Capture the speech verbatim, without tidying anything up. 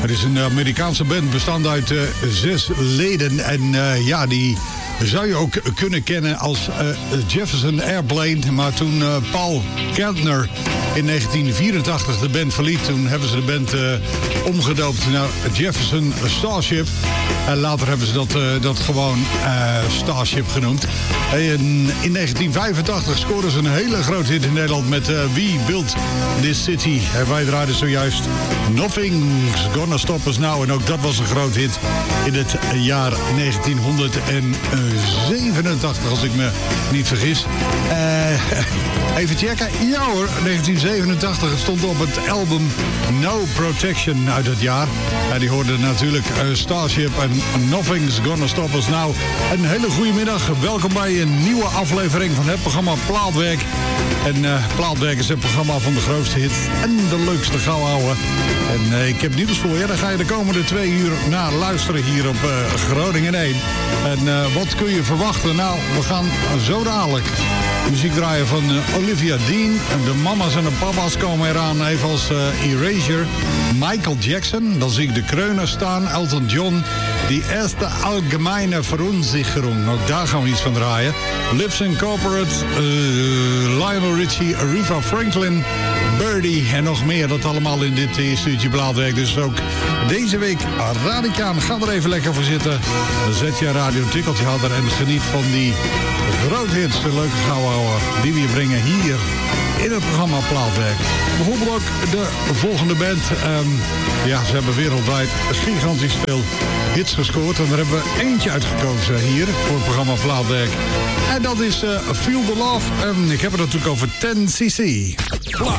Het is een Amerikaanse band bestaande uit uh, zes leden. En uh, ja, die zou je ook kunnen kennen als uh, Jefferson Airplane. Maar toen uh, Paul Kantner in negentien vierentachtig de band verliet, toen hebben ze de band uh, omgedoopt naar Jefferson Starship. En later hebben ze dat, uh, dat gewoon uh, Starship genoemd. En in negentien vijfentachtig scoorden ze een hele grote hit in Nederland met uh, We Built This City. En wij draaiden zojuist Nothing's Gonna Stop Us Now. En ook dat was een groot hit in het jaar negentien zevenentachtig, als ik me niet vergis. Uh, even checken. Ja hoor, negentien zevenentachtig. Het stond op het album No Protection uit het jaar. En die hoorde natuurlijk uh, Starship en Nothing's Gonna Stop Us Now. Een hele goede middag. Welkom bij een nieuwe aflevering van het programma Plaatwerk. En uh, Plaatwerk is het programma van de grootste hits en de leukste gauwhouden. En uh, ik heb nieuws voor je. Dan ga je de komende twee uur naar luisteren hier op uh, Groningen één. En uh, wat kun je verwachten? Nou, we gaan zo dadelijk muziek draaien van uh, Olivia Dean. De mama's en de papa's komen eraan, even als uh, Erasure. Michael Jackson, dan zie ik de Kreuner staan. Elton John, die eerste algemeine verunsicherung. Ook daar gaan we iets van draaien. Lips Incorporate, uh, Lionel Richie, Aretha Franklin, Birdie en nog meer. Dat allemaal in dit eerste uurtje Plaatwerk. Dus ook deze week Radicaan. Ga er even lekker voor zitten. Dan zet je radio een tikkeltje harder en geniet van die grote hits. De leuke gauwhouden die we je brengen hier in het programma Plaatwerk. Bijvoorbeeld ook de volgende band. Um, ja, ze hebben wereldwijd gigantisch veel hits gescoord. En daar hebben we eentje uitgekozen hier voor het programma Plaatwerk. En dat is uh, Feel the Love. En ik heb het natuurlijk over ten C C.